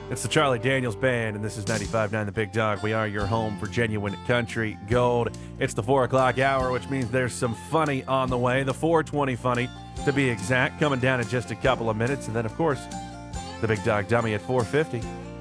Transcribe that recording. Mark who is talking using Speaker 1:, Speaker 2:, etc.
Speaker 1: It's the Charlie Daniels Band, and this is 95.9 The Big Dog. We are your home for genuine country gold. It's the 4 o'clock hour, which means there's some funny on the way. The 420 funny, to be exact, coming down in just a couple of minutes. And then, of course, the Big Dog Dummy at 450.